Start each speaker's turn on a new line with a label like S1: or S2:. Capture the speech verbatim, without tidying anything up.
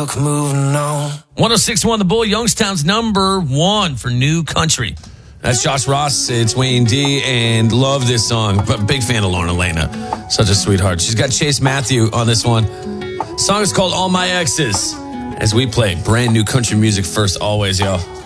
S1: luck moving on.
S2: one oh six point one The Bull, Youngstown's number one for new country. That's Josh Ross. It's Wayne D. And love this song. But big fan of Lauren Elena. Such a sweetheart. She's got Chase Matthew on this one. The song is called All My Exes. As we play brand new country music first, always, y'all.